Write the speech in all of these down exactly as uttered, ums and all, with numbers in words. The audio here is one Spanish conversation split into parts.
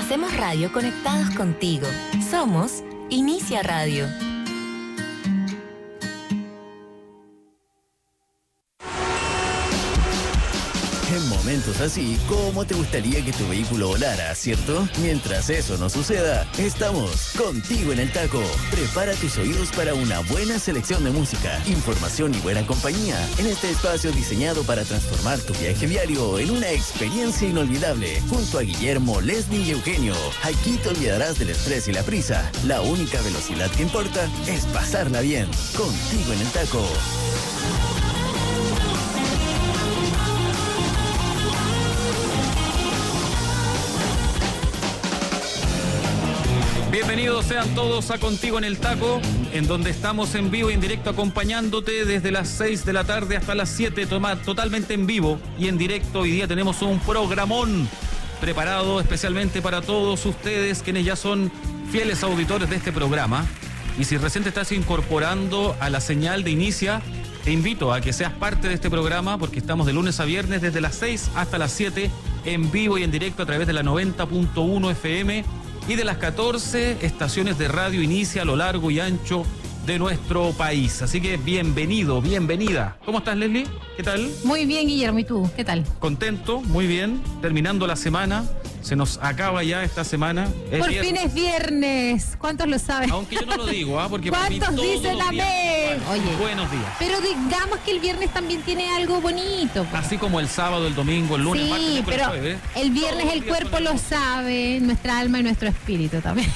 Hacemos radio conectados contigo. Somos Inicia Radio. En momentos así, ¿cómo te gustaría que tu vehículo volara, cierto? Mientras eso no suceda, estamos contigo en el taco. Prepara tus oídos para una buena selección de música, información y buena compañía en este espacio diseñado para transformar tu viaje diario en una experiencia inolvidable. Junto a Guillermo, Leslie y Eugenio, aquí te olvidarás del estrés y la prisa. La única velocidad que importa es pasarla bien. Contigo en el taco. Bienvenidos sean todos a Contigo en el Taco, en donde estamos en vivo y en directo acompañándote desde las seis de la tarde hasta las siete, toma, totalmente en vivo y en directo. Hoy día tenemos un programón preparado especialmente para todos ustedes, quienes ya son fieles auditores de este programa. Y si recién te estás incorporando a la señal de Inicia, te invito a que seas parte de este programa, porque estamos de lunes a viernes desde las seis hasta las siete, en vivo y en directo a través de la noventa punto uno F M y de las catorce estaciones de radio Inicia a lo largo y ancho de nuestro país. Así que bienvenido, bienvenida. ¿Cómo estás, Leslie? ¿Qué tal? Muy bien, Guillermo. ¿Y tú? ¿Qué tal? Contento, muy bien. Terminando la semana. Se nos acaba ya esta semana. Es Por viernes. fin es viernes. ¿Cuántos lo saben? Aunque yo no lo digo, ¿ah? ¿eh? Porque ¿cuántos para mí dicen amén? Oye, buenos días. Pero digamos que el viernes también tiene algo bonito. Pues. Así como el sábado, el domingo, el lunes, sí, martes, el pero jueves. El viernes el cuerpo lo sabe, nuestra alma y nuestro espíritu también.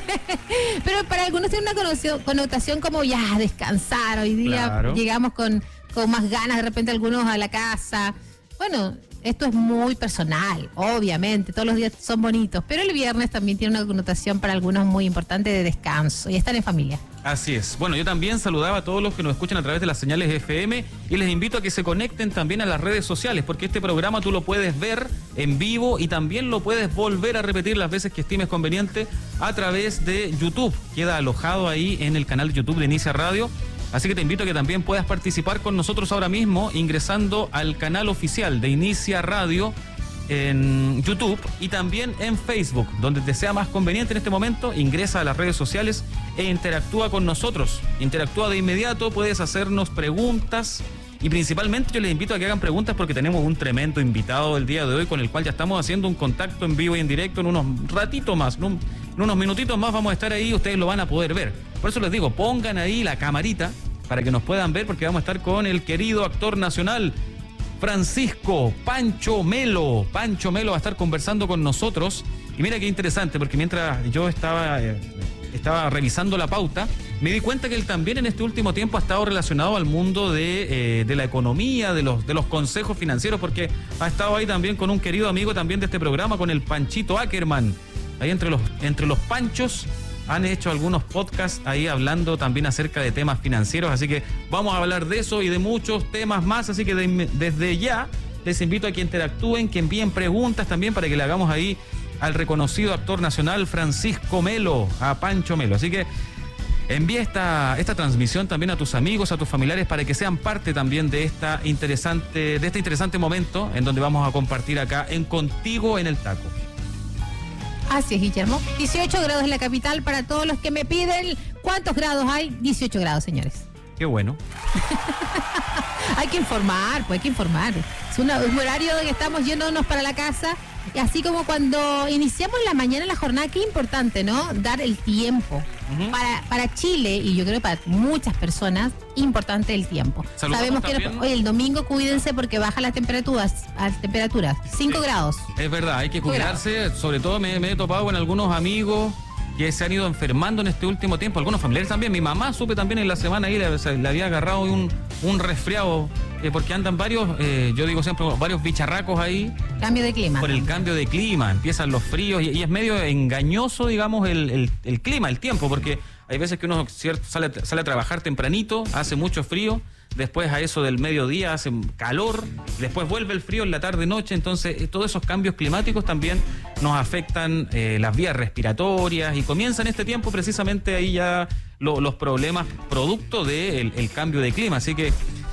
Pero para algunos tiene una connotación como ya descansar. Hoy día claro. Llegamos con, con más ganas, de repente algunos a la casa. Bueno, esto es muy personal, obviamente, todos los días son bonitos, pero el viernes también tiene una connotación para algunos muy importante de descanso y estar en familia. Así es. Bueno, yo también saludaba a todos los que nos escuchan a través de las señales F M y les invito a que se conecten también a las redes sociales, porque este programa tú lo puedes ver en vivo y también lo puedes volver a repetir las veces que estimes conveniente a través de YouTube. Queda alojado ahí en el canal de YouTube de Inicia Radio. Así que te invito a que también puedas participar con nosotros ahora mismo ingresando al canal oficial de Inicia Radio en YouTube y también en Facebook, donde te sea más conveniente en este momento. Ingresa a las redes sociales e interactúa con nosotros. Interactúa de inmediato, puedes hacernos preguntas y principalmente yo les invito a que hagan preguntas porque tenemos un tremendo invitado el día de hoy con el cual ya estamos haciendo un contacto en vivo y en directo en unos ratitos más, en, un, en unos minutitos más vamos a estar ahí y ustedes lo van a poder ver. Por eso les digo, pongan ahí la camarita para que nos puedan ver, porque vamos a estar con el querido actor nacional Francisco Pancho Melo. Pancho Melo va a estar conversando con nosotros. Y mira qué interesante, porque mientras yo estaba, eh, estaba revisando la pauta, me di cuenta que él también en este último tiempo ha estado relacionado al mundo de, eh, de la economía, de los, de los consejos financieros, porque ha estado ahí también con un querido amigo también de este programa, con el Panchito Ackerman. Ahí entre los, entre los Panchos han hecho algunos podcasts ahí hablando también acerca de temas financieros, así que vamos a hablar de eso y de muchos temas más, así que de, desde ya les invito a que interactúen, que envíen preguntas también para que le hagamos ahí al reconocido actor nacional Francisco Melo, a Pancho Melo, así que envía esta, esta transmisión también a tus amigos, a tus familiares, para que sean parte también de esta interesante, de este interesante momento en donde vamos a compartir acá en Contigo en el Taco. Así es, Guillermo. dieciocho grados en la capital para todos los que me piden. ¿Cuántos grados hay? dieciocho grados, señores. Qué bueno. Hay que informar, pues hay que informar. Es una, un horario que estamos yéndonos para la casa. Y así como cuando iniciamos la mañana la jornada, qué importante, ¿no? Dar el tiempo. Uh-huh. Para, para Chile, y yo creo que para muchas personas, importante el tiempo. Sabemos que no, hoy el domingo cuídense porque bajan las temperaturas, las temperaturas, cinco sí, grados. Es verdad, hay que cuidarse. Sobre todo me, me he topado con algunos amigos que se han ido enfermando en este último tiempo, algunos familiares también. Mi mamá, supe también en la semana ahí, le, le había agarrado un, un resfriado, eh, porque andan varios, eh, yo digo siempre, varios bicharracos ahí. Cambio de clima. Por el cambio de clima, empiezan los fríos y, y es medio engañoso, digamos, el, el, el clima, el tiempo, porque hay veces que uno cierto, sale, sale a trabajar tempranito, hace mucho frío, después a eso del mediodía hace calor, después vuelve el frío en la tarde-noche, entonces todos esos cambios climáticos también nos afectan eh, las vías respiratorias y comienzan este tiempo precisamente ahí ya lo, los problemas producto del el cambio de clima, así que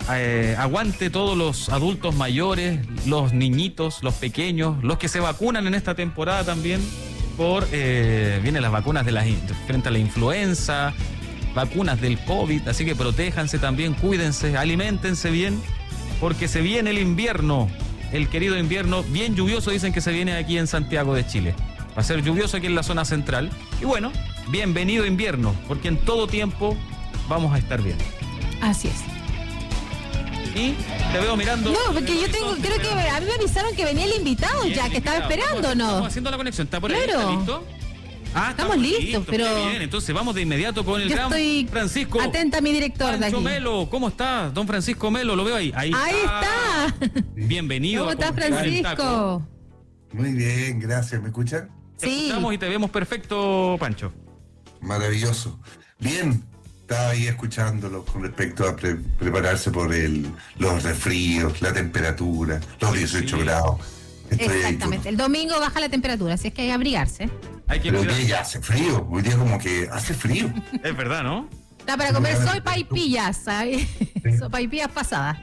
eh, aguante todos los adultos mayores, los niñitos, los pequeños, los que se vacunan en esta temporada también, por eh, vienen las vacunas de la, frente a la influenza, vacunas del COVID, así que protéjanse también, cuídense, aliméntense bien, porque se viene el invierno, el querido invierno, bien lluvioso dicen que se viene aquí en Santiago de Chile. Va a ser lluvioso aquí en la zona central. Y bueno, bienvenido invierno, porque en todo tiempo vamos a estar bien. Así es. Y te veo mirando. No, porque yo tengo, creo que a mí me avisaron que venía el invitado Bien, ya, que estaba invitado. esperando, Estamos, ¿no? Estamos haciendo la conexión, ¿está por ahí? Claro. ¿Está listo? Ah, Estamos listos, pero- Qué bien, entonces vamos de inmediato con el Yo gran estoy Francisco. atenta a mi director de Pancho aquí. Melo, ¿cómo está? Don Francisco Melo, lo veo ahí. Ahí, Ahí está. Bienvenido. ¿Cómo a estás, Conquistar el Taco. Francisco? Muy bien, gracias. ¿Me escuchan? Te Sí. escuchamos y te vemos perfecto, Pancho. Maravilloso. Bien, estaba ahí escuchándolo con respecto a pre- prepararse por el, los resfríos, la temperatura, los dieciocho Sí. grados. Estoy ahí Exactamente. El domingo baja la temperatura, así es que hay que abrigarse. Hay que Pero hoy cuidar. día ya hace frío. Hoy día como que hace frío. Es verdad, ¿no? Está para comer sopa y pillas, ¿sabes? Sopa y pillas pasadas.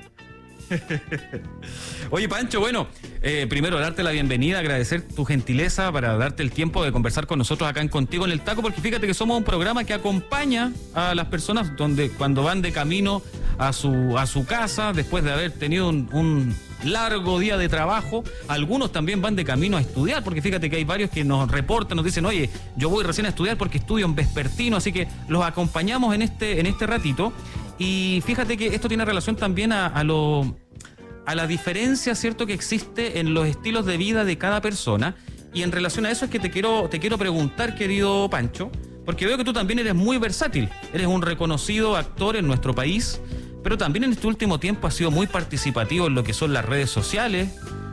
Oye, Pancho, bueno, eh, primero darte la bienvenida, agradecer tu gentileza para darte el tiempo de conversar con nosotros acá en Contigo en el Taco, porque fíjate que somos un programa que acompaña a las personas donde cuando van de camino a su, a su casa, después de haber tenido un, un largo día de trabajo. Algunos también van de camino a estudiar, porque fíjate que hay varios que nos reportan, nos dicen, oye, yo voy recién a estudiar porque estudio en vespertino, así que los acompañamos en este, en este ratito. Y fíjate que esto tiene relación también a, a lo... a la diferencia, ¿cierto?, que existe en los estilos de vida de cada persona. Y en relación a eso es que te quiero, te quiero preguntar, querido Pancho, porque veo que tú también eres muy versátil. Eres un reconocido actor en nuestro país, pero también en este último tiempo has sido muy participativo en lo que son las redes sociales.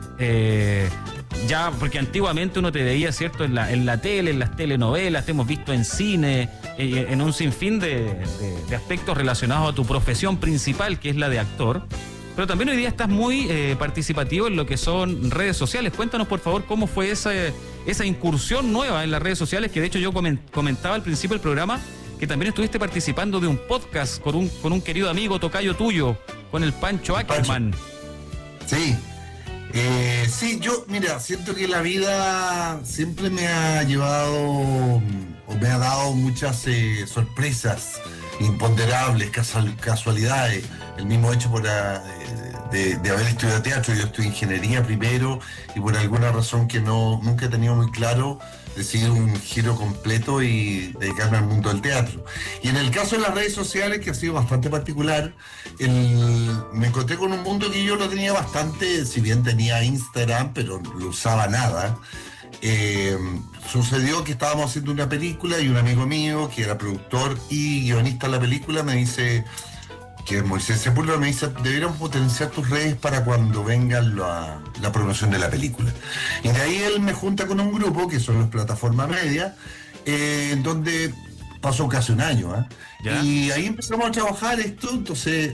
Eh, ya, porque antiguamente uno te veía, ¿cierto?, en la, en la tele, en las telenovelas, te hemos visto en cine, eh, en un sinfín de, de, de aspectos relacionados a tu profesión principal, que es la de actor. Pero también hoy día estás muy eh, participativo en lo que son redes sociales. Cuéntanos, por favor, cómo fue esa, esa incursión nueva en las redes sociales, que de hecho yo comentaba al principio del programa que también estuviste participando de un podcast con un, con un querido amigo tocayo tuyo, con el Pancho Ackerman. Sí. Eh, sí, yo, mira, siento que la vida siempre me ha llevado o me ha dado muchas eh, sorpresas imponderables, casual, casualidades. El mismo hecho por eh, de, de haber estudiado teatro. Yo estudié ingeniería primero y por alguna razón que no nunca he tenido muy claro, decidí un giro completo y dedicarme al mundo del teatro. Y en el caso de las redes sociales, que ha sido bastante particular, el, me encontré con un mundo que yo lo tenía bastante, si bien tenía Instagram, pero no usaba nada. Eh, sucedió que estábamos haciendo una película y un amigo mío, que era productor y guionista de la película, me dice... que Moisés Sepúlveda me dice, deberíamos potenciar tus redes para cuando venga la, la promoción de la película. Y de ahí él me junta con un grupo, que son las plataformas media, eh, en donde pasó casi un año. ¿eh? Y ahí empezamos a trabajar esto, entonces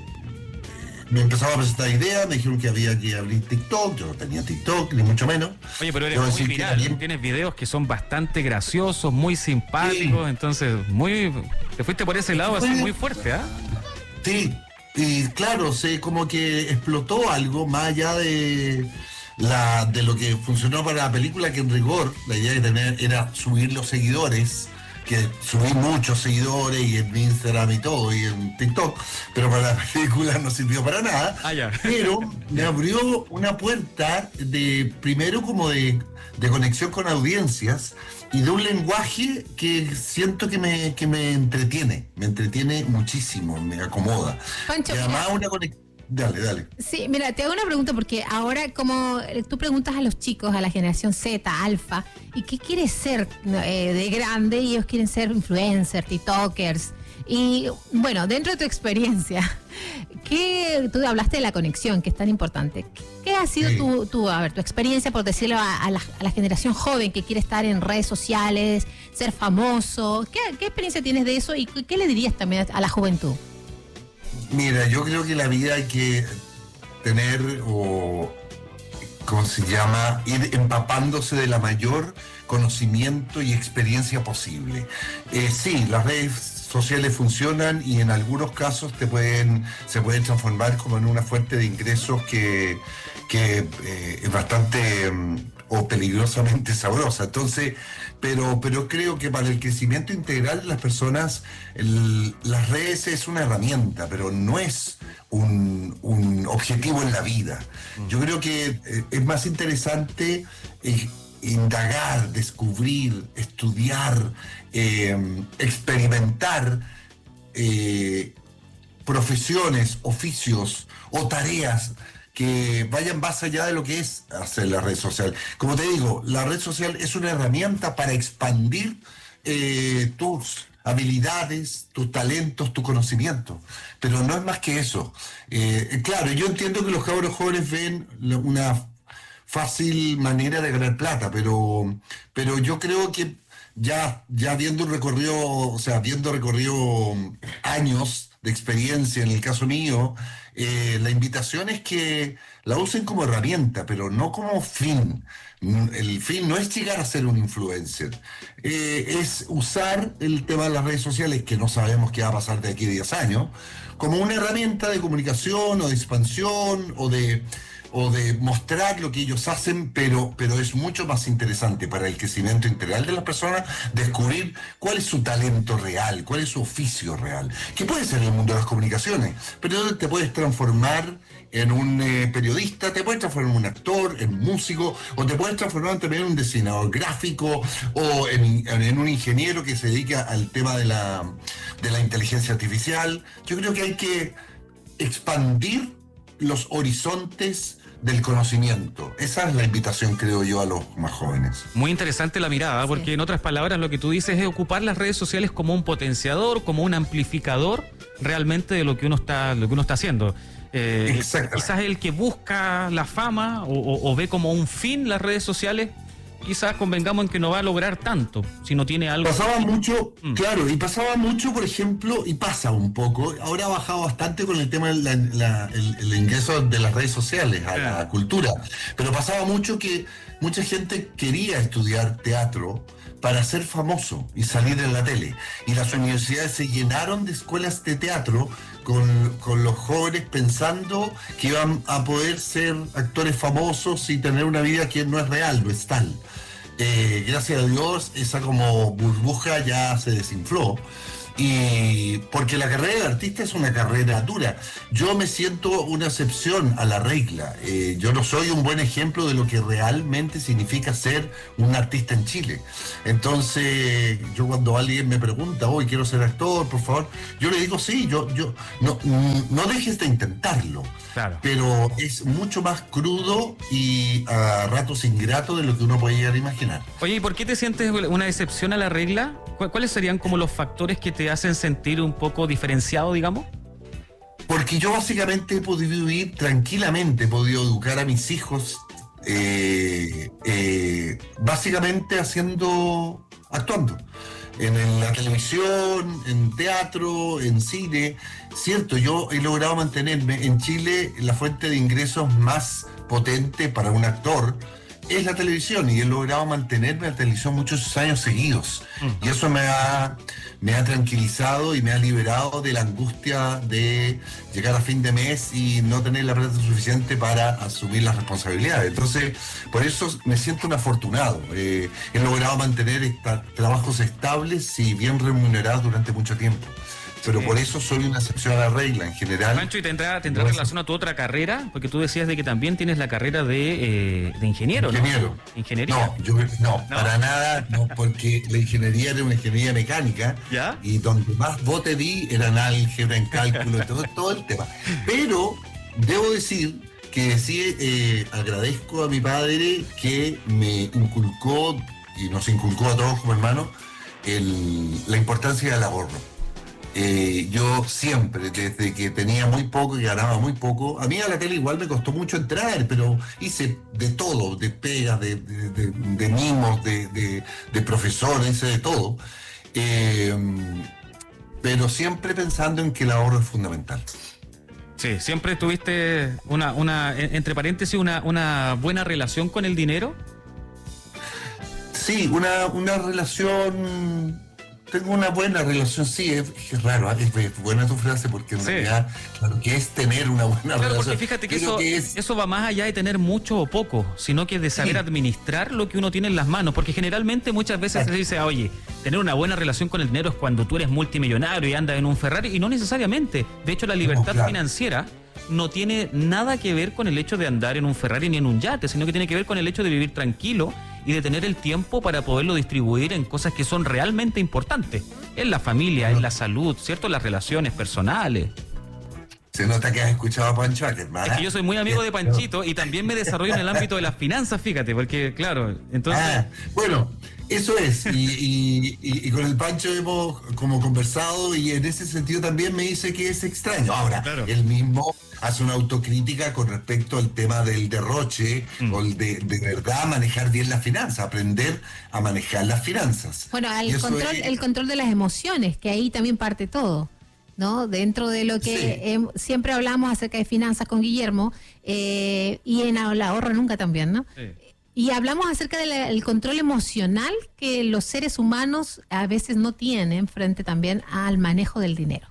me empezaban a presentar ideas, me dijeron que había que abrir TikTok, yo no tenía TikTok, ni mucho menos. Oye, pero eres Debo muy decir que viral, alguien- tienes videos que son bastante graciosos, muy simpáticos, Sí. entonces muy te fuiste por ese lado así Fue- muy fuerte, ¿ah? Sí, y claro, se como que explotó algo más allá de la de lo que funcionó para la película, que en rigor la idea que tener era subir los seguidores, que subí muchos seguidores y en Instagram y todo y en TikTok, pero para la película no sirvió para nada. Ah, ya. Pero me abrió una puerta de primero como de, de conexión con audiencias y de un lenguaje que siento que me, que me entretiene, me entretiene muchísimo, me acomoda. Pancho, y además mira. una conexión. Dale, dale. Sí, mira, te hago una pregunta porque ahora como eh, tú preguntas a los chicos, a la generación Z, Alfa, ¿y qué quieres ser eh, de grande? Y ellos quieren ser influencers, tiktokers. Y bueno, dentro de tu experiencia, ¿qué, tú hablaste de la conexión, que es tan importante. ¿Qué, qué ha sido Sí. tu, tu, a ver, tu experiencia, por decirlo, a, a, la, a la generación joven que quiere estar en redes sociales, ser famoso? ¿Qué, qué experiencia tienes de eso y qué, qué le dirías también a la juventud? Mira, yo creo que la vida hay que tener, o ¿cómo se llama? Ir empapándose de la mayor conocimiento y experiencia posible. Eh, sí, las redes sociales funcionan y en algunos casos te pueden, se pueden transformar como en una fuente de ingresos que, que eh, es bastante um, o peligrosamente sabrosa. Entonces, pero, pero creo que para el crecimiento integral de las personas, el, las redes es una herramienta, pero no es un, un objetivo en la vida. Yo creo que eh, es más interesante eh, indagar, descubrir, estudiar, eh, experimentar eh, profesiones, oficios o tareas que vayan más allá de lo que es hacer la red social. Como te digo, la red social es una herramienta para expandir eh, tus habilidades, tus talentos, tu conocimiento, pero no es más que eso. Eh, claro, yo entiendo que los cabros jóvenes ven una fácil manera de ganar plata, pero, pero yo creo que ya, ya viendo un recorrido, o sea, viendo recorrido años de experiencia, en el caso mío, eh, la invitación es que la usen como herramienta, pero no como fin. El fin no es llegar a ser un influencer, eh, es usar el tema de las redes sociales, que no sabemos qué va a pasar de aquí a diez años, como una herramienta de comunicación o de expansión o de... o de mostrar lo que ellos hacen, pero, pero es mucho más interesante para el crecimiento integral de las personas descubrir cuál es su talento real, cuál es su oficio real, que puede ser en el mundo de las comunicaciones, pero te puedes transformar en un eh, periodista, te puedes transformar en un actor, en músico, o te puedes transformar también en un diseñador gráfico, o en, en un ingeniero que se dedica al tema de la, de la inteligencia artificial. Yo creo que hay que expandir los horizontes del conocimiento. Esa es la invitación, creo yo, a los más jóvenes. Muy interesante la mirada, porque sí. En otras palabras lo que tú dices es ocupar las redes sociales como un potenciador, como un amplificador realmente de lo que uno está, lo que uno está haciendo. Eh, quizás el que busca la fama o, o, o ve como un fin las redes sociales, quizás convengamos en que no va a lograr tanto si no tiene algo. Pasaba mucho, mm. claro, y pasaba mucho, por ejemplo, y pasa un poco, ahora ha bajado bastante con el tema del la, el, el ingreso de las redes sociales a la ah. cultura, pero pasaba mucho que mucha gente quería estudiar teatro para ser famoso y salir en la tele, y las universidades se llenaron de escuelas de teatro con, con los jóvenes pensando que iban a poder ser actores famosos y tener una vida que no es real, no es tal. Eh, gracias a Dios esa como burbuja ya se desinfló, y porque la carrera de artista es una carrera dura. Yo me siento una excepción a la regla. Eh, yo no soy un buen ejemplo de lo que realmente significa ser un artista en Chile. Entonces, yo cuando alguien me pregunta, hoy quiero ser actor, por favor, yo le digo sí, yo, yo no, no dejes de intentarlo. Claro. Pero es mucho más crudo y a ratos ingrato de lo que uno puede llegar a imaginar. Oye, ¿y por qué te sientes una excepción a la regla? ¿Cuáles serían como los factores que te hacen sentir un poco diferenciado, digamos? Porque yo básicamente he podido vivir tranquilamente, he podido educar a mis hijos, eh, eh, básicamente haciendo, actuando. En, en la televisión, en teatro, en cine. Cierto, yo he logrado mantenerme en Chile. La fuente de ingresos más potente para un actor es la televisión, y he logrado mantenerme en la televisión muchos años seguidos. Y eso me ha, me ha tranquilizado y me ha liberado de la angustia de llegar a fin de mes y no tener la plata suficiente para asumir las responsabilidades. Entonces, por eso me siento un afortunado. Eh, he logrado mantener esta, trabajos estables y bien remunerados durante mucho tiempo. Pero sí. Por eso soy una excepción a la regla en general. Pancho, ¿y tendrá, tendrá relación a tu otra carrera? Porque tú decías de que también tienes la carrera de, eh, de ingeniero, ingeniero, ¿no? Ingeniería. No, yo, no, no, para nada, no, porque la ingeniería era una ingeniería mecánica. ¿Ya? Y donde más bote di era en álgebra, en cálculo, todo, todo el tema. Pero debo decir que sí eh, agradezco a mi padre que me inculcó, y nos inculcó a todos como hermanos, el, la importancia del ahorro. Eh, yo siempre, desde que tenía muy poco y ganaba muy poco, a mí a la tele igual me costó mucho entrar, pero hice de todo, de pegas, de, de, de, de mimos, de, de, de profesores, hice de todo, eh, pero siempre pensando en que el ahorro es fundamental. Sí, siempre tuviste una, una entre paréntesis, una, una buena relación con el dinero. Sí, una, una relación tengo una buena relación, sí, es, es raro, es, es buena tu frase porque en sí. realidad, claro, que es tener una buena claro, relación. Porque fíjate que, eso, que es... eso va más allá de tener mucho o poco, sino que de saber sí. administrar lo que uno tiene en las manos, porque generalmente muchas veces claro. se dice, oye, tener una buena relación con el dinero es cuando tú eres multimillonario y andas en un Ferrari, y no necesariamente. De hecho, la libertad no, claro. financiera no tiene nada que ver con el hecho de andar en un Ferrari ni en un yate, sino que tiene que ver con el hecho de vivir tranquilo y de tener el tiempo para poderlo distribuir en cosas que son realmente importantes, en la familia, en la salud, ¿cierto? En las relaciones personales. Se nota que has escuchado a Pancho Ackerman. Es que yo soy muy amigo de Panchito y también me desarrollo en el ámbito de las finanzas, fíjate, porque claro, entonces... Ah, bueno, eso es, y, y, y, y con el Pancho hemos como conversado y en ese sentido también me dice que es extraño. Ahora, claro. él mismo hace una autocrítica con respecto al tema del derroche mm. o el de, de verdad manejar bien las finanzas, aprender a manejar las finanzas. Bueno, el control, es... el control de las emociones, que ahí también parte todo, ¿no? Dentro de lo que sí. eh, siempre hablamos acerca de finanzas con Guillermo, eh, y en el ahorro nunca también, ¿no? Sí. Y hablamos acerca del control emocional que los seres humanos a veces no tienen frente también al manejo del dinero.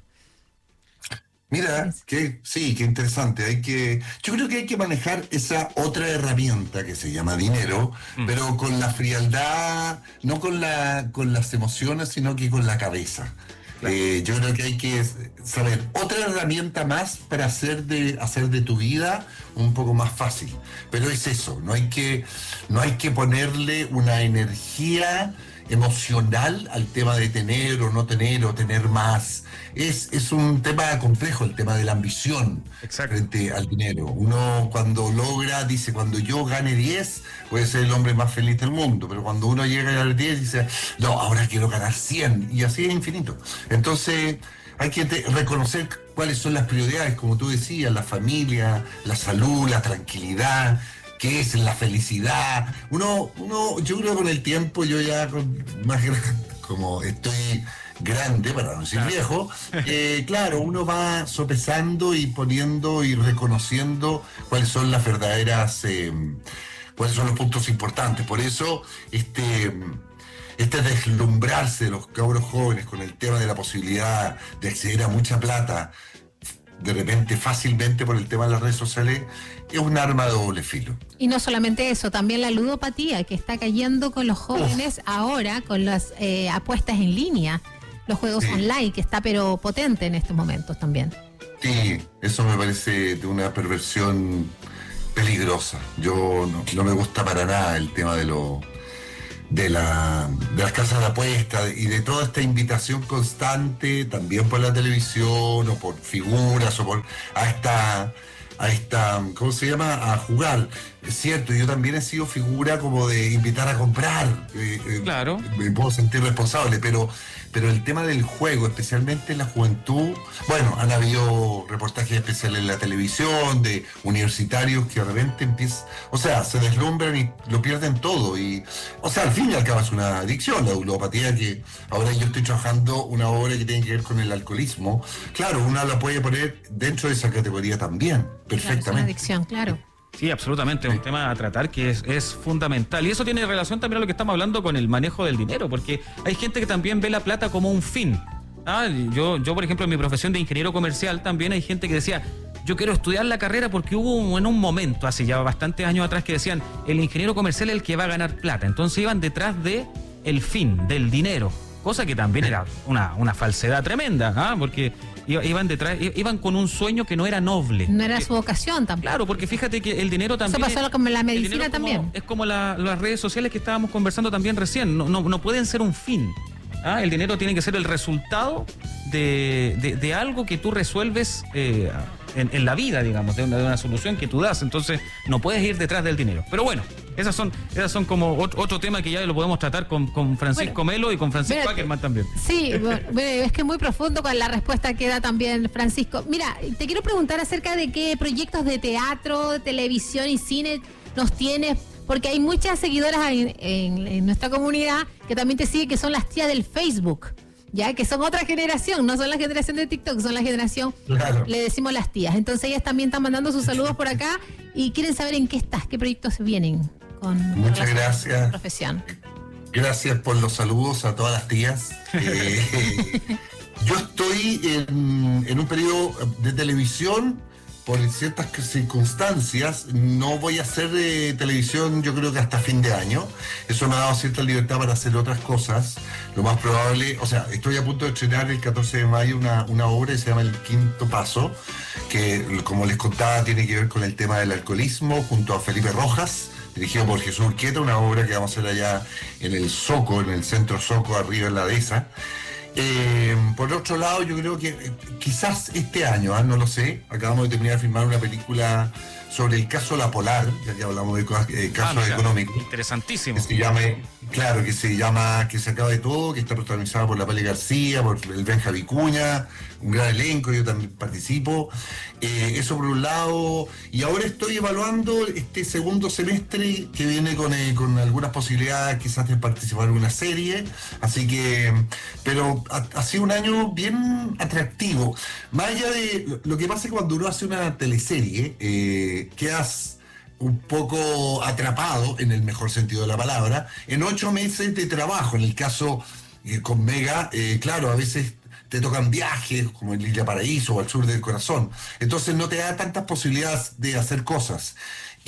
Mira, que sí, qué interesante. Hay que, yo creo que hay que manejar esa otra herramienta que se llama dinero, mm. pero con la frialdad, no con la, con las emociones, sino que con la cabeza. Claro. Eh, yo creo que hay que saber otra herramienta más para hacer de, hacer de tu vida un poco más fácil. Pero es eso, no hay que, no hay que ponerle una energía emocional al tema de tener o no tener o tener más. Es, es un tema complejo el tema de la ambición. Exacto. Frente al dinero. Uno cuando logra, dice, cuando yo gane diez, puede ser el hombre más feliz del mundo, pero cuando uno llega a diez, dice, no, ahora quiero ganar cien, y así es infinito. Entonces hay que te, reconocer cuáles son las prioridades, como tú decías, la familia, la salud, la tranquilidad, qué es la felicidad. Uno, uno, yo creo que con el tiempo, yo ya con, más grande, como estoy grande, para no decir claro. viejo, eh, claro, uno va sopesando y poniendo y reconociendo cuáles son las verdaderas, eh, cuáles son los puntos importantes. Por eso, este... este deslumbrarse de los cabros jóvenes con el tema de la posibilidad de acceder a mucha plata, de repente fácilmente por el tema de las redes sociales, es un arma de doble filo. Y no solamente eso, también la ludopatía que está cayendo con los jóvenes Uf. ahora, con las eh, apuestas en línea, los juegos sí. online, que está pero potente en estos momentos también. Sí, eso me parece de una perversión peligrosa. Yo no, no me gusta para nada el tema de lo de la de las casas de apuesta y de toda esta invitación constante, también por la televisión o por figuras o por a esta a esta, ¿cómo se llama? A jugar. Es cierto, yo también he sido figura como de invitar a comprar. Eh, claro. Eh, me puedo sentir responsable, pero, pero el tema del juego, especialmente en la juventud, bueno, han habido reportajes especiales en la televisión de universitarios que de repente empiezan, o sea, se deslumbran y lo pierden todo. Y, o sea, al fin y al cabo es una adicción, la ludopatía, que ahora yo estoy trabajando una obra que tiene que ver con el alcoholismo. Claro, uno la puede poner dentro de esa categoría también. Perfectamente. Claro, es una adicción, claro. Sí, absolutamente, es un tema a tratar que es, es fundamental. Y eso tiene relación también a lo que estamos hablando con el manejo del dinero, porque hay gente que también ve la plata como un fin. Ah, yo, yo, por ejemplo, en mi profesión de ingeniero comercial también hay gente que decía, yo quiero estudiar la carrera porque hubo un, en un momento, hace ya bastantes años atrás, que decían, el ingeniero comercial es el que va a ganar plata. Entonces iban detrás de el fin, del dinero. Cosa que también era una, una falsedad tremenda, ¿ah? Porque iban detrás, iban con un sueño que no era noble. No era su vocación tampoco. Claro, porque fíjate que el dinero también... Eso pasó como en la medicina también. Como, es como la, las redes sociales que estábamos conversando también recién. No, no, no pueden ser un fin. ¿Ah? El dinero tiene que ser el resultado de, de, de algo que tú resuelves eh, en, en la vida, digamos, de una, de una solución que tú das. Entonces, no puedes ir detrás del dinero. Pero bueno, esas son esas son como otro, otro tema que ya lo podemos tratar con, con Francisco bueno, Melo y con Francisco mira, Ackerman también. Sí, bueno, es que es muy profundo con la respuesta que da también Francisco. Mira, te quiero preguntar acerca de qué proyectos de teatro, televisión y cine nos tienes, porque hay muchas seguidoras en, en, en nuestra comunidad que también te siguen, que son las tías del Facebook, ya que son otra generación, no son la generación de TikTok, son la generación, claro. Le decimos las tías. Entonces ellas también están mandando sus saludos por acá y quieren saber en qué estás, qué proyectos vienen con muchas gracias. Profesión. Gracias por los saludos a todas las tías. Eh, yo estoy en, en un periodo de televisión, por ciertas circunstancias. No voy a hacer eh, televisión, yo creo que hasta fin de año. Eso me ha dado cierta libertad para hacer otras cosas. Lo más probable, o sea, estoy a punto de estrenar el catorce de mayo una, una obra que se llama El Quinto Paso, que, como les contaba, tiene que ver con el tema del alcoholismo, junto a Felipe Rojas, dirigido por Jesús Urquieta, una obra que vamos a hacer allá en el Soco, en el centro Soco, arriba en la dehesa. Eh, por otro lado, yo creo que eh, quizás este año, ¿eh? no lo sé, acabamos de terminar de filmar una película sobre el caso La Polar, ya que hablamos de eh, casos ah, económicos. Interesantísimo. Que se llame, claro, que se llama Que se acaba de todo, que está protagonizada por la Pali García, por el Benja Vicuña, un gran elenco, yo también participo. Eh, eso por un lado, y ahora estoy evaluando este segundo semestre que viene con, eh, con algunas posibilidades quizás de participar en una serie, así que, pero ha, ha sido un año bien atractivo. Más allá de, lo, lo que pasa es que cuando uno hace una teleserie, eh, quedas un poco atrapado, en el mejor sentido de la palabra, en ocho meses de trabajo. En el caso eh, con Mega, eh, claro, a veces te tocan viajes, como en Isla Paraíso o al sur del corazón. Entonces no te da tantas posibilidades de hacer cosas. Y,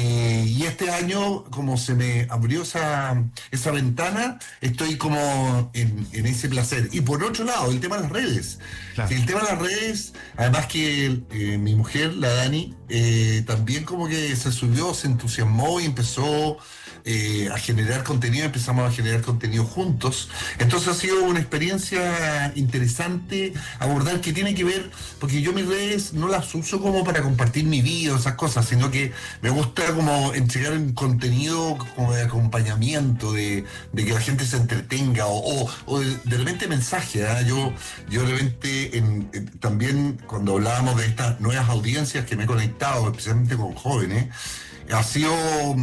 y este año, como se me abrió esa, esa ventana, estoy como en, en ese placer. Y por otro lado, el tema de las redes. Claro. Sí, el tema de las redes, además que eh, mi mujer, la Dani, eh, también como que se subió, se entusiasmó y empezó eh, a generar contenido, empezamos a generar contenido juntos. Entonces ha sido una experiencia interesante abordar, que tiene que ver, porque yo mis redes no las uso como para compartir mi vida o esas cosas, sino que me gusta como entregar un contenido como de acompañamiento, de, de que la gente se entretenga, o, o, o de, de repente mensaje, ¿eh? Yo, yo de repente en, en, también cuando hablábamos de estas nuevas audiencias que me he conectado, especialmente con jóvenes, ha sido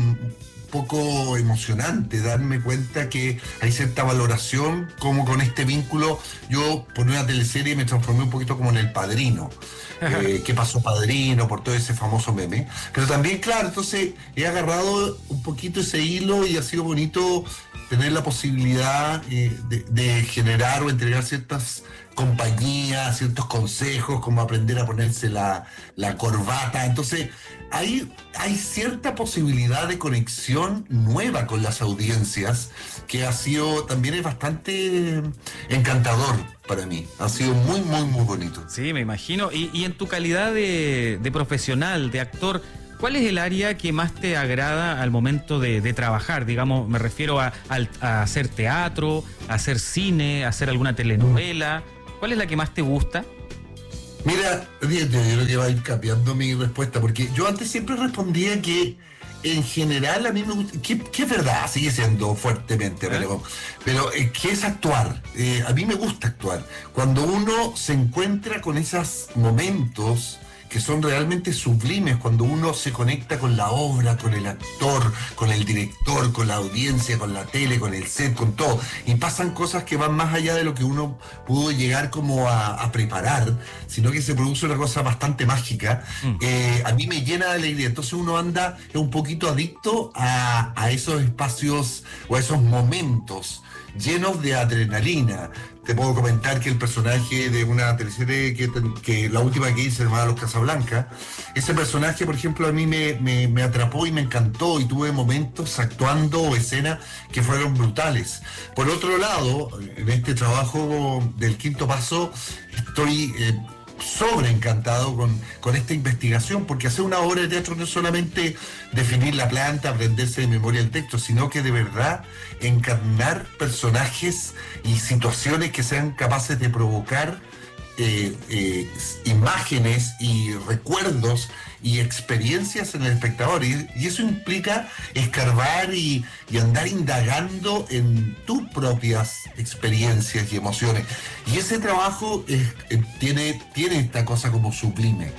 poco emocionante darme cuenta que hay cierta valoración, como con este vínculo. Yo por una teleserie me transformé un poquito como en El Padrino. Eh, ¿Qué pasó Padrino? Por todo ese famoso meme. Pero también, claro, entonces he agarrado un poquito ese hilo y ha sido bonito tener la posibilidad eh, de, de generar o entregar ciertas compañías, ciertos consejos, como aprender a ponerse la, la corbata. Entonces, hay, hay cierta posibilidad de conexión nueva con las audiencias, que ha sido, también es bastante encantador para mí. Ha sido muy, muy, muy bonito. Sí, me imagino. Y, y en tu calidad de, de profesional, de actor, ¿cuál es el área que más te agrada al momento de, de trabajar? Digamos, me refiero a, a, a hacer teatro, a hacer cine, a hacer alguna telenovela. ¿Cuál es la que más te gusta? Mira, yo creo que va a ir cambiando mi respuesta, porque yo antes siempre respondía que en general a mí me gusta, que, que es verdad, sigue siendo fuertemente, ¿Eh? pero, pero eh, que es actuar. Eh, a mí me gusta actuar. Cuando uno se encuentra con esos momentos que son realmente sublimes, cuando uno se conecta con la obra, con el actor, con el director, con la audiencia, con la tele, con el set, con todo, y pasan cosas que van más allá de lo que uno pudo llegar como a, a preparar, sino que se produce una cosa bastante mágica. Mm. Eh, a mí me llena de alegría. Entonces uno anda un poquito adicto a, a esos espacios o a esos momentos llenos de adrenalina. Te puedo comentar que el personaje de una teleserie que, que la última que hice, llamada Los Casablanca, ese personaje, por ejemplo, a mí me, me, me atrapó y me encantó, y tuve momentos actuando o escenas que fueron brutales. Por otro lado, en este trabajo del Quinto Paso, estoy eh, sobre encantado con, con esta investigación, porque hacer una obra de teatro no es solamente definir la planta, aprenderse de memoria el texto, sino que de verdad encarnar personajes y situaciones que sean capaces de provocar eh, eh, imágenes y recuerdos y experiencias en el espectador, y, y eso implica escarbar y, y andar indagando en tus propias experiencias y emociones, y ese trabajo es, eh, tiene, tiene esta cosa como sublime.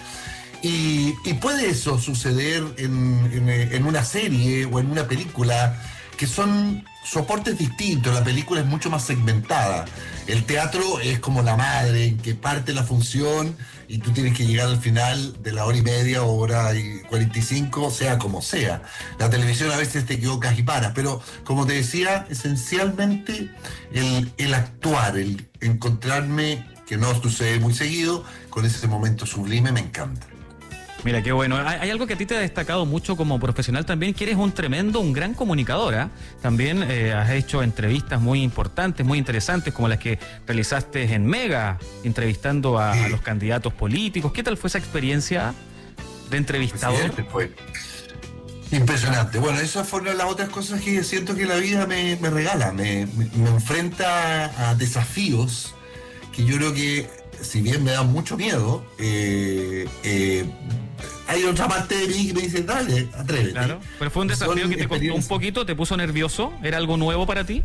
Y, y puede eso suceder en, en, en una serie o en una película que son soportes distintos. La película es mucho más segmentada. El teatro es como la madre, en que parte la función y tú tienes que llegar al final de la hora y media o hora y cuarenta y cinco, sea como sea. La televisión a veces te equivocas y paras, pero como te decía, esencialmente el, el actuar, el encontrarme, que no sucede muy seguido, con ese momento sublime me encanta. Mira, qué bueno. Hay, hay algo que a ti te ha destacado mucho como profesional también, que eres un tremendo, un gran comunicador, ¿eh? También eh, has hecho entrevistas muy importantes, muy interesantes, como las que realizaste en Mega, entrevistando a, sí. a los candidatos políticos. ¿Qué tal fue esa experiencia de entrevistador? Fue impresionante. Bueno, esas fueron las otras cosas que siento que la vida me, me regala, me, me, me enfrenta a desafíos que yo creo que, si bien me da mucho miedo, eh, eh, hay otra parte de mí que me dice, dale, atrévete. Claro, pero fue un desafío Son que te costó un poquito, te puso nervioso, ¿era algo nuevo para ti?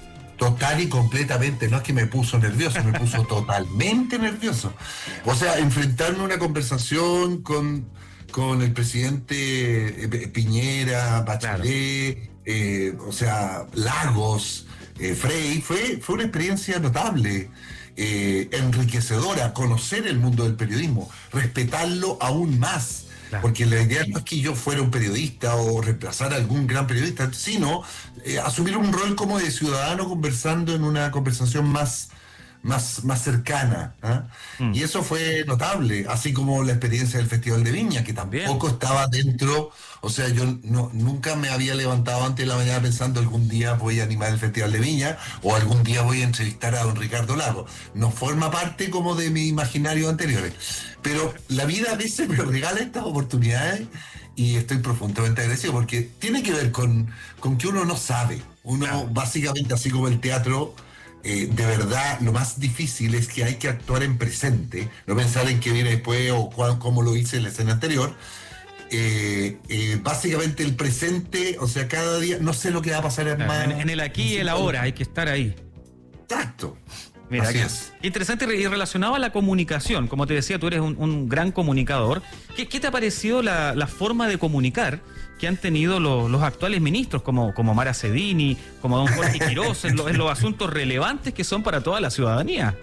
Total y completamente, no es que me puso nervioso, me puso totalmente nervioso. O sea, enfrentarme a una conversación con, con el presidente Piñera, Bachelet, claro. eh, o sea, Lagos, eh, Frey, fue, fue una experiencia notable. Eh, enriquecedora, conocer el mundo del periodismo, respetarlo aún más, claro. Porque la idea no es que yo fuera un periodista o reemplazar a algún gran periodista, sino eh, asumir un rol como de ciudadano conversando en una conversación más, más, más cercana, ¿eh? mm. Y eso fue notable, así como la experiencia del Festival de Viña, que tampoco Bien. estaba dentro, o sea, yo no, nunca me había levantado antes de la mañana pensando algún día voy a animar el Festival de Viña o algún día voy a entrevistar a don Ricardo Lagos. No forma parte como de mi imaginario anteriores. Pero la vida a veces me regala estas oportunidades y estoy profundamente agradecido porque tiene que ver con, con que uno no sabe. Uno claro. básicamente, así como el teatro, eh, de verdad lo más difícil es que hay que actuar en presente, no pensar en qué viene después o cuál, cómo lo hice en la escena anterior. Eh, eh, básicamente el presente, o sea, cada día, no sé lo que va a pasar en, claro, más, en, en el aquí y el ahora, hay que estar ahí. Exacto. Mira, Así es. Interesante y relacionado a la comunicación, como te decía, tú eres un, un gran comunicador. ¿Qué, qué te ha parecido la, la forma de comunicar que han tenido los, los actuales ministros, como, como Mara Cedini, como don Jorge Quirós, en, lo, en los asuntos relevantes que son para toda la ciudadanía?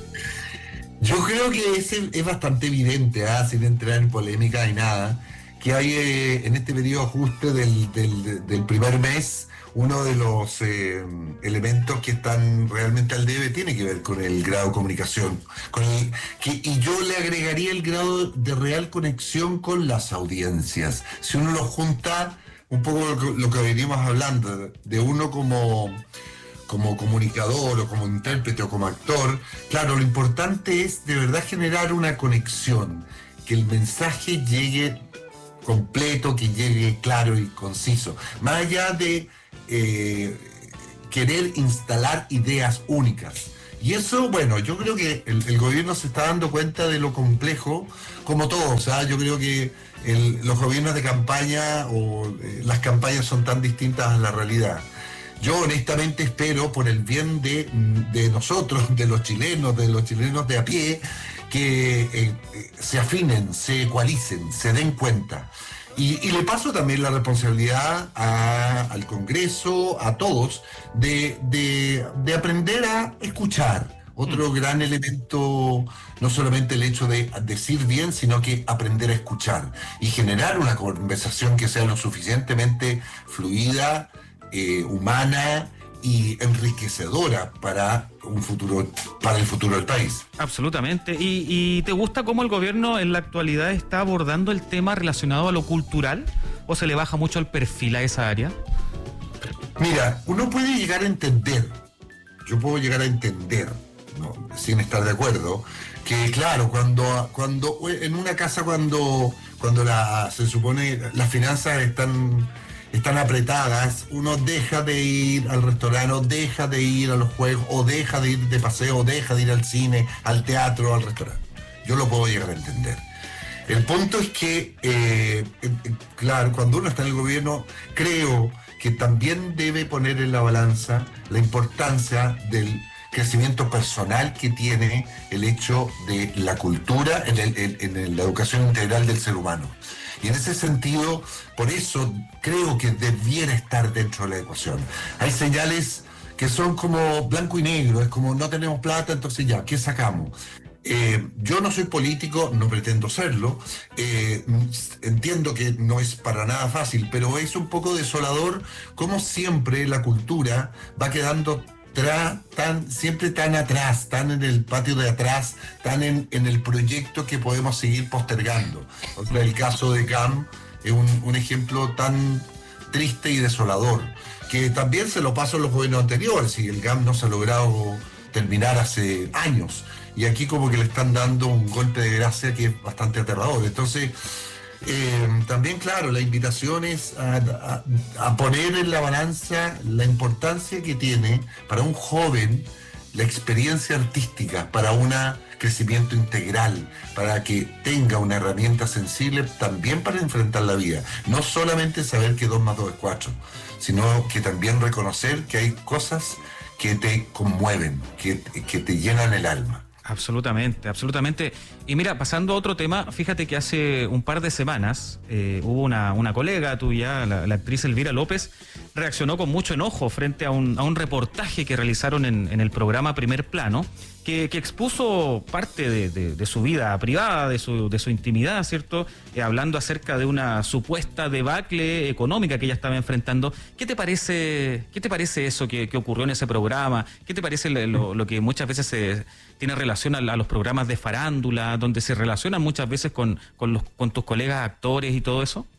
Yo creo que es, es bastante evidente, ¿eh? Sin entrar en polémica ni nada, que hay eh, en este periodo ajuste del, del, del primer mes, uno de los eh, elementos que están realmente al debe tiene que ver con el grado de comunicación. Con el, que, y yo le agregaría el grado de real conexión con las audiencias. Si uno lo junta, un poco lo que, lo que veníamos hablando, de uno como, como comunicador o como intérprete o como actor, claro, lo importante es de verdad generar una conexión, que el mensaje llegue completo, que llegue claro y conciso, más allá de eh, querer instalar ideas únicas. Y eso, bueno, yo creo que el, el gobierno se está dando cuenta de lo complejo, como todo. O sea, yo creo que el, los gobiernos de campaña o eh, las campañas son tan distintas a la realidad. Yo honestamente espero, por el bien de, de nosotros, de los chilenos, de los chilenos de a pie, que eh, se afinen, se ecualicen, se den cuenta. Y, y le paso también la responsabilidad a, al Congreso, a todos, de, de, de aprender a escuchar. Otro mm. gran elemento, no solamente el hecho de decir bien, sino que aprender a escuchar y generar una conversación que sea lo suficientemente fluida, eh, humana y enriquecedora para un futuro, para el futuro del país. Absolutamente. ¿Y, y te gusta cómo el gobierno en la actualidad está abordando el tema relacionado a lo cultural? ¿O se le baja mucho el perfil a esa área? Mira, uno puede llegar a entender, yo puedo llegar a entender, ¿no?, sin estar de acuerdo, que claro, cuando, cuando en una casa cuando, cuando la, se supone las finanzas están están apretadas, uno deja de ir al restaurante, o deja de ir a los juegos, o deja de ir de paseo, o deja de ir al cine, al teatro, al restaurante. Yo lo puedo llegar a entender. El punto es que, eh, eh, claro, cuando uno está en el gobierno, creo que también debe poner en la balanza la importancia del crecimiento personal que tiene el hecho de la cultura en, el, en, en la educación integral del ser humano. Y en ese sentido, por eso creo que debiera estar dentro de la ecuación. Hay señales que son como blanco y negro, es como no tenemos plata, entonces ya, ¿qué sacamos? Eh, yo no soy político, no pretendo serlo, eh, entiendo que no es para nada fácil, pero es un poco desolador como siempre la cultura va quedando tra, tan, siempre tan atrás, tan en el patio de atrás, tan en, en el proyecto que podemos seguir postergando. O sea, el caso de C A M es un, un ejemplo tan triste y desolador, que también se lo pasó a los gobiernos anteriores, y el C A M no se ha logrado terminar hace años. Y aquí como que le están dando un golpe de gracia que es bastante aterrador. Entonces, eh, también, claro, la invitación es a, a, a poner en la balanza la importancia que tiene para un joven la experiencia artística, para un crecimiento integral, para que tenga una herramienta sensible también para enfrentar la vida. No solamente saber que dos más dos es cuatro, sino que también reconocer que hay cosas que te conmueven, que, que te llenan el alma. Absolutamente, absolutamente. Y mira, pasando a otro tema, fíjate que hace un par de semanas eh, hubo una, una colega tuya, la, la actriz Elvira López, reaccionó con mucho enojo frente a un, a un reportaje que realizaron en, en el programa Primer Plano, que, que expuso parte de, de, de su vida privada, de su, de su intimidad, ¿cierto? Eh, hablando acerca de una supuesta debacle económica que ella estaba enfrentando. ¿Qué te parece, qué te parece eso que, que ocurrió en ese programa? ¿Qué te parece lo, lo que muchas veces se tiene relación a, a los programas de farándula, donde se relacionan muchas veces con, con, los, con tus colegas actores y todo eso?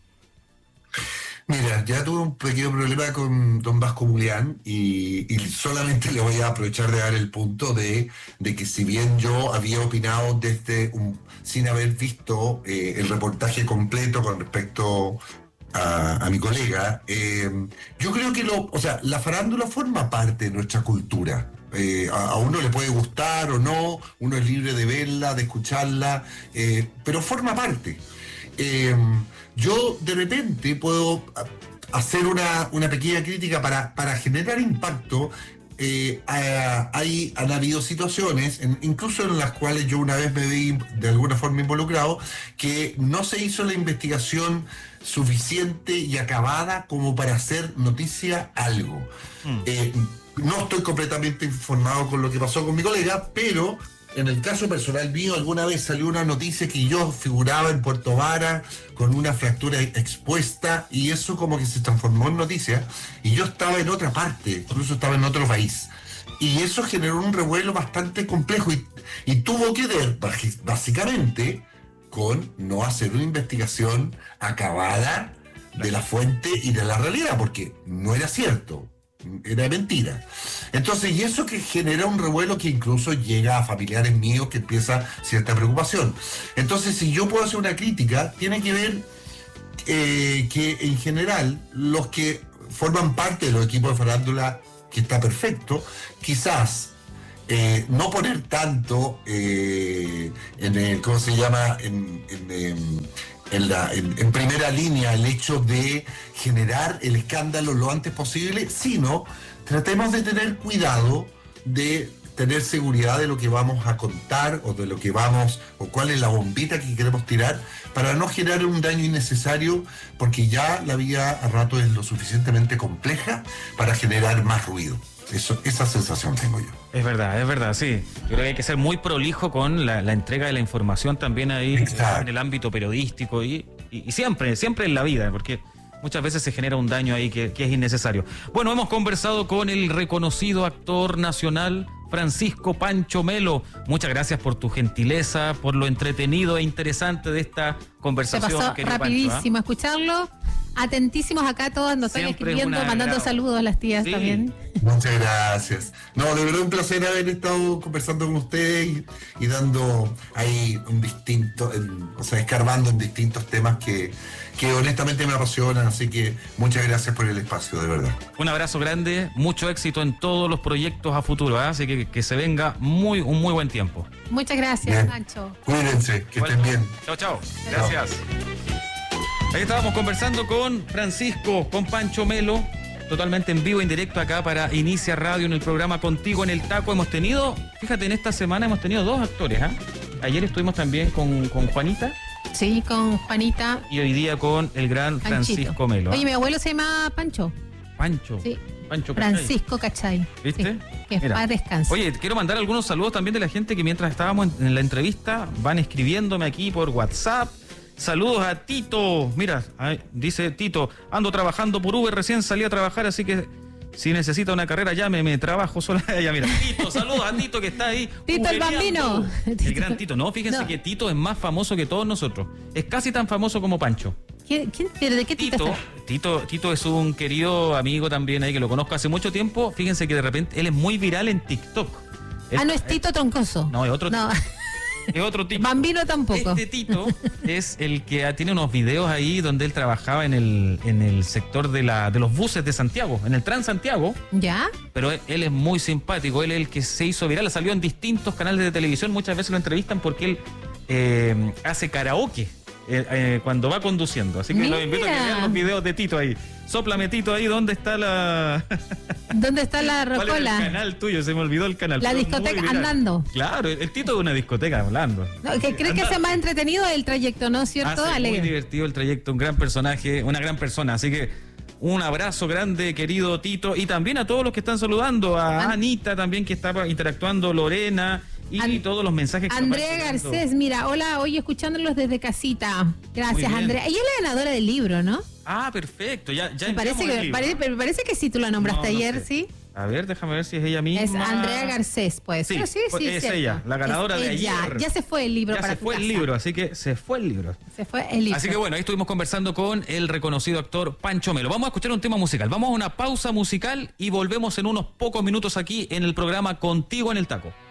Mira, ya tuve un pequeño problema con don Vasco Mulián y, y solamente le voy a aprovechar de dar el punto de, de que si bien yo había opinado desde un, sin haber visto eh, el reportaje completo con respecto a, a mi colega, eh, yo creo que lo, o sea, la farándula forma parte de nuestra cultura. Eh, a, a uno le puede gustar o no, uno es libre de verla, de escucharla, eh, pero forma parte. Eh, yo de repente puedo hacer una, una pequeña crítica para, para generar impacto. Eh, a, hay, han habido situaciones, en, incluso en las cuales yo una vez me vi de alguna forma involucrado, que no se hizo la investigación suficiente y acabada como para hacer noticia algo. Mm. Eh, no estoy completamente informado con lo que pasó con mi colega, pero en el caso personal mío, alguna vez salió una noticia que yo figuraba en Puerto Vara con una fractura expuesta, y eso como que se transformó en noticia, y yo estaba en otra parte, incluso estaba en otro país. Y eso generó un revuelo bastante complejo, y, y tuvo que ver básicamente con no hacer una investigación acabada de la fuente y de la realidad, porque no era cierto. Era mentira. Entonces, y eso que genera un revuelo que incluso llega a familiares míos, que empieza cierta preocupación. Entonces, si yo puedo hacer una crítica, tiene que ver eh, que en general los que forman parte de los equipos de farándula, que está perfecto, quizás eh, no poner tanto eh, en el, ¿cómo se llama? En, en, en En, la, en, en primera línea el hecho de generar el escándalo lo antes posible, sino tratemos de tener cuidado, de tener seguridad de lo que vamos a contar o de lo que vamos, o cuál es la bombita que queremos tirar, para no generar un daño innecesario, porque ya la vida a rato es lo suficientemente compleja para generar más ruido. Eso, esa sensación tengo yo. Es verdad, es verdad, sí. Yo creo que hay que ser muy prolijo con la, la entrega de la información también ahí. Exacto. En el ámbito periodístico y, y, y siempre, siempre en la vida, porque muchas veces se genera un daño ahí que, que es innecesario. Bueno, hemos conversado con el reconocido actor nacional Francisco Pancho Melo. Muchas gracias por tu gentileza, por lo entretenido e interesante de esta conversación. Se pasó rapidísimo, Pancho, ¿eh? Escucharlo. Atentísimos acá todos, nos están escribiendo, mandando agrado. Saludos a las tías, sí. También. Muchas gracias. No, de verdad un placer haber estado conversando con ustedes y, y dando ahí un distinto, en, o sea, escarbando en distintos temas que, que honestamente me apasionan, así que muchas gracias por el espacio, de verdad. Un abrazo grande, mucho éxito en todos los proyectos a futuro, ¿eh? Así que que se venga muy un muy buen tiempo. Muchas gracias, Pancho. Cuídense, que bueno, estén bien. Chao, chao. Gracias. Ahí estábamos conversando con Francisco, con Pancho Melo, totalmente en vivo, en directo acá para Inicia Radio en el programa Contigo en el Taco. Hemos tenido, fíjate, en esta semana hemos tenido dos actores, ¿eh? Ayer estuvimos también con, con Juanita Sí, con Juanita. Y hoy día con el gran Panchito. Francisco Melo. Oye, mi abuelo se llama Pancho. Pancho. Sí. Pancho Cachay. Francisco Cachay. ¿Viste? Sí, que Mira. paz descanse. Oye, quiero mandar algunos saludos también de la gente que mientras estábamos en, en la entrevista van escribiéndome aquí por WhatsApp. Saludos a Tito. Mira, ay, dice Tito, ando trabajando por Uber, recién salí a trabajar, así que si necesita una carrera, llámeme, trabajo sola. Ya, mira, Tito, saludos a Tito que está ahí. Tito el uberiando. bambino. El gran Tito. No, fíjense No. que Tito es más famoso que todos nosotros. Es casi tan famoso como Pancho. ¿Quién, quién, pero ¿de qué Tito, Tito, está? Tito, Tito es un querido amigo también ahí que lo conozco hace mucho tiempo. Fíjense que de repente él es muy viral en TikTok. Él- Ah, no es Tito Troncoso. No, es otro No. Es otro tipo. Bambino tampoco. Este Tito es el que ah, tiene unos videos ahí donde él trabajaba en el, en el sector de, la, de los buses de Santiago, en el Transantiago. ¿Ya? Pero él, él es muy simpático, él es el que se hizo viral, salió en distintos canales de televisión, muchas veces lo entrevistan porque él eh, hace karaoke eh, eh, cuando va conduciendo. Así que los invito a que Mira. vean los videos de Tito ahí. Sóplame, Tito, ahí, ¿dónde está la...? ¿Dónde está la ¿Cuál es el rocola? canal tuyo? Se me olvidó el canal. La pero discoteca muy viral. andando. Claro, el, el Tito de una discoteca hablando. No, que ¿Crees que Andando. sea más entretenido el trayecto, no es cierto? Hace muy Alegre. divertido el trayecto, un gran personaje, una gran persona. Así que un abrazo grande, querido Tito. Y también a todos los que están saludando. A An- Anita también que está interactuando, Lorena. Y An- todos los mensajes que Andrea nos van llegando. Garcés, mira, hola, hoy escuchándolos desde casita. Muy Gracias, bien. Andrea. Ella es la ganadora del libro, ¿no? Ah, perfecto. Ya, ya Me parece, enviamos el que, libro. parece, pero parece que sí, tú la nombraste No, no ayer, sé. ¿sí? A ver, déjame ver si es ella misma. Es Andrea Garcés, pues. Sí, Pero sí, pues sí, es cierto. ella, la ganadora Es de ella. ayer. Ya se fue el libro Ya para se tu fue el casa. libro, así que se fue el libro. Se fue el libro. Así que bueno, ahí estuvimos conversando con el reconocido actor Pancho Melo. Vamos a escuchar un tema musical. Vamos a una pausa musical y volvemos en unos pocos minutos aquí en el programa Contigo en el Taco.